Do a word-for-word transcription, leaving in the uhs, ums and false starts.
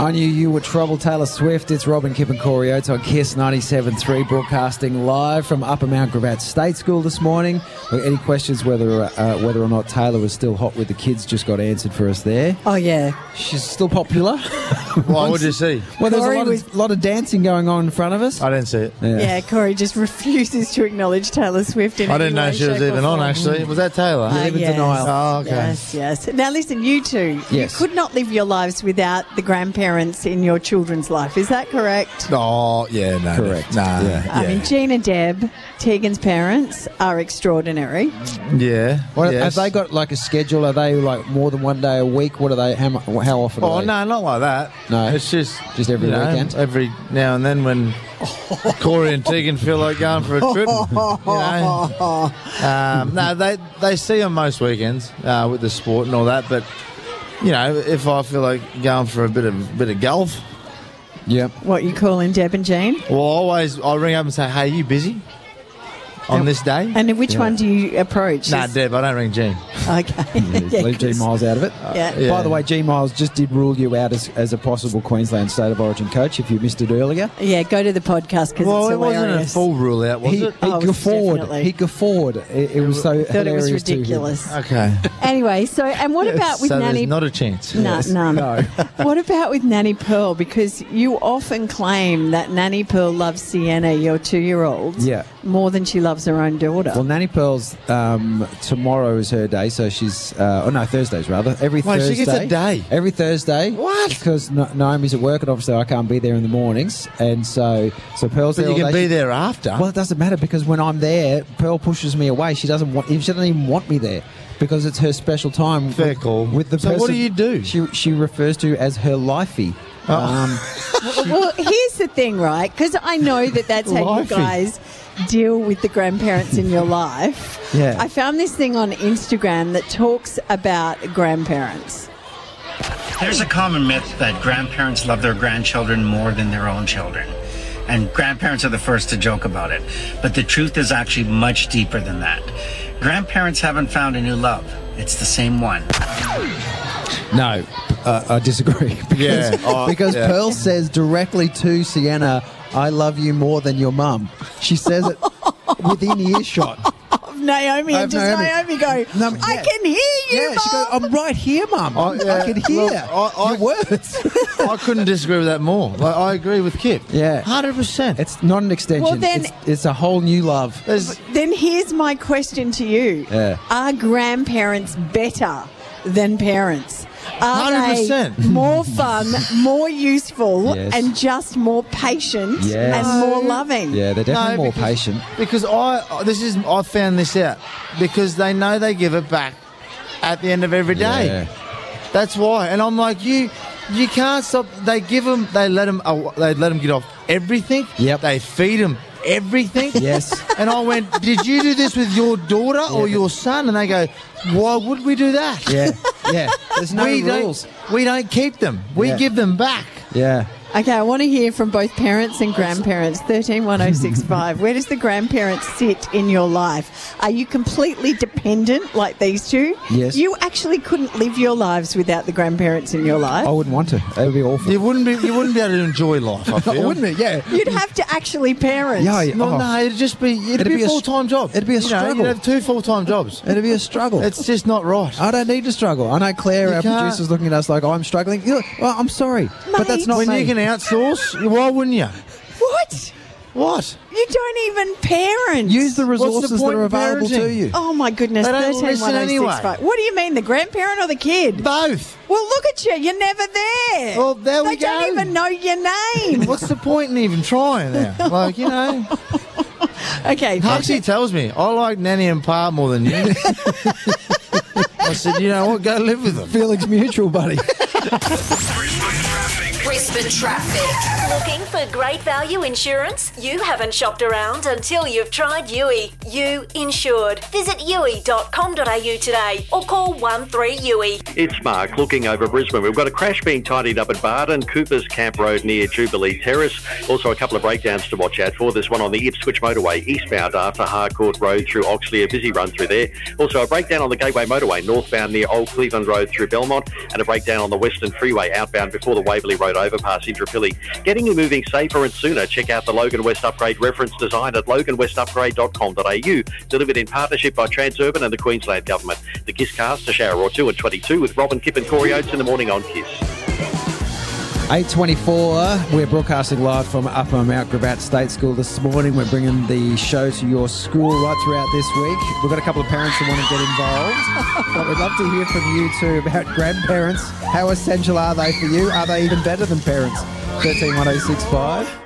I knew you were trouble, Taylor Swift. It's Robin, Kip and Corey Oates on Kiss ninety-seven point three, broadcasting live from Upper Mount Gravatt State School this morning. Any questions whether uh, whether or not Taylor was still hot with the kids just got answered for us there. Oh, yeah. She's still popular. What would you see? Well, there's Corey a lot, was- of, lot of dancing going on in front of us. I didn't see it. Yeah. Yeah, Corey just refuses to acknowledge Taylor Swift in I any didn't know way, she was shape, or even on, form. actually. Was that Taylor? Uh, live in yes. denial. Oh, okay. Yes, yes. Now, listen, you two, Yes. you could not live your lives without the grandparents in your children's life. Is that correct? Oh, yeah, no. Correct. Nah, Yeah. yeah. I mean, Jean and Deb, Tegan's parents, are extraordinary. yeah. What, yes. Have they got like a schedule? Are they like more than one day a week? What are they? How, mu- how often? Oh, are they? no, not like that. No. It's just... Just every you know, weekend? Every now and then when Corey and Tegan feel like going for a trip. You know. Um, no, they, they see them most weekends uh, with the sport and all that, but... You know, if I feel like going for a bit of bit of golf, Yep. What you calling Deb and Jean? well, always I ring up and say, "Hey, you busy on this day?" And which Yeah. one do you approach? Nah, Is- Deb, I don't ring Jean. Okay. Yeah, leave G Miles out of it. Yeah. Yeah. By the way, G Miles just did rule you out as, as a possible Queensland State of Origin coach. If you missed it earlier, Yeah, go to the podcast because Well, it's it wasn't a hilarious. full rule out, was he, he it? Oh, guffawed. definitely. He guffawed. It, it was so Thought it was hilarious to him. ridiculous. Okay. Anyway, so, and what about with so Nanny... there's not a chance. No, Yes. none. No. What about with Nanny Pearl? Because you often claim that Nanny Pearl loves Sienna, your two-year-old, Yeah. more than she loves her own daughter. Well, Nanny Pearl's um, tomorrow is her day, so she's uh, oh no, Thursdays rather. Every Wait, Thursday, she gets a day? Every Thursday. What? Because Na- Naomi's at work, and obviously I can't be there in the mornings, and so so Pearl's But there you all can day. be She- there after. Well, it doesn't matter because when I'm there, Pearl pushes me away. She doesn't want. She doesn't even want me there because it's her special time. Fair with, call. With the So what person do you do? She she refers to as her lifey. Um, Well, here's the thing, right? Because I know that that's how you Lifey. guys deal with the grandparents in your life. Yeah. I found this thing on Instagram that talks about grandparents. There's a common myth that grandparents love their grandchildren more than their own children. And grandparents are the first to joke about it. But the truth is actually much deeper than that. Grandparents haven't found a new love. It's the same one. No, uh, I disagree. Because, Yeah, oh, because yeah. Pearl says directly to Sienna, "I love you more than your mum." She says it within earshot. Of Naomi, Of and does Naomi. Naomi, go, No, I yeah. can hear you, Yeah, she goes, Mum." "I'm right here, mum. Oh, yeah. I can hear Look, I- I- your words." I couldn't disagree with that more. Like, I agree with Kip. Yeah. one hundred percent. It's not an extension. Well, then- it's, it's a whole new love. There's, Then here's my question to you. Yeah. Are grandparents better than parents? Are one hundred percent. they more fun, more useful, Yes. and just more patient Yes. and more loving? Yeah, they're definitely No, more because- patient. Because I, this is, I found this out because they know they give it back at the end of every day. Yeah. That's why. And I'm like, you, you can't stop. They give them, they let them, they let them get off everything. Yep. They feed them everything. Yes. And I went, did you do this with your daughter or Yeah. your son? And they go, why would we do that? Yeah, yeah. There's no we rules. Don't, we don't keep them. We Yeah. give them back. Yeah. Okay, I want to hear from both parents and grandparents. thirteen one oh six five. Where does the grandparents sit in your life? Are you completely dependent like these two? Yes. You actually couldn't live your lives without the grandparents in your life. I wouldn't want to. It would be awful. You wouldn't be, you wouldn't be able to enjoy life, I feel. Wouldn't it? Yeah. You'd have to actually parent. Yeah, yeah. No, Oh. no, it'd just be, it'd, It'd be, be a a full-time job. it'd be a You know, struggle. you'd have two full-time jobs. It'd be a struggle. It's just not right. I don't need to struggle. I know Claire, You our can't. producer's looking at us like, I'm struggling. You know, well, I'm sorry, but that's not when me. you can outsource, why wouldn't you? What? What? You don't even parent. Use the What's the resources that point are in available to parenting? you. Oh my goodness! They don't thirteen listen one oh six five. anyway. What do you mean, the grandparent or the kid? Both. Well, look at you. You're never there. Well, there they we go. don't even know your name. What's the point in even trying now? Like, you know, Okay. Huxley tells me, I like Nanny and Pa more than you. I said, you know what, go live with them. Feelings mutual, buddy. Brisbane Traffic. Looking for great value insurance? You haven't shopped around until you've tried U I. You Insured. Visit U I dot com dot a u today or call one three U I. It's Mark looking over Brisbane. We've got a crash being tidied up at Barton, Cooper's Camp Road near Jubilee Terrace. Also a couple of breakdowns to watch out for. There's one on the Ipswich Motorway eastbound after Harcourt Road through Oxley, a busy run through there. Also a breakdown on the Gateway Motorway northbound near Old Cleveland Road through Belmont, and a breakdown on the Western Freeway outbound before the Waverley Road Road overpass in Trapilli. Getting you moving safer and sooner. Check out the Logan West Upgrade reference design at logan west upgrade dot com dot a u. Delivered in partnership by Transurban and the Queensland Government. The Kiss Cast to Shower or two and twenty-two with Robin Kipp and Corey Oates in the morning on Kiss. eight twenty-four, we're broadcasting live from Upper Mount Gravatt State School this morning. We're bringing the show to your school right throughout this week. We've got a couple of parents who want to get involved, but we'd love to hear from you too about grandparents. How essential are they for you? Are they even better than parents? thirteen one oh six five.